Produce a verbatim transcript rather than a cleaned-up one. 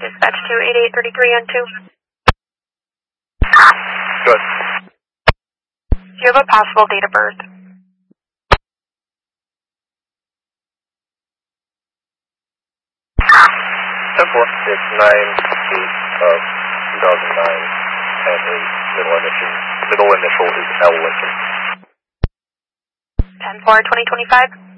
Dispatch two eight eight three three on two. Good. Do you have a possible date of birth? ten four. It's nine eight of two thousand nine, and a middle initial, middle initial is L Lincoln. ten four twenty twenty-five.